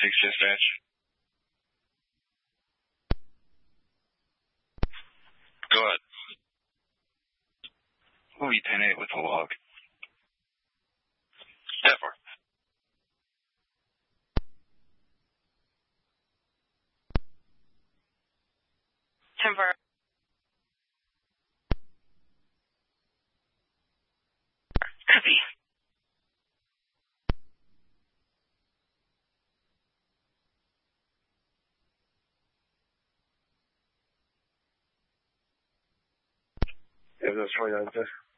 dispatch. Go ahead. We'll be 10-8 with the log. 10-4. Copy. Yeah, that's 29, sir.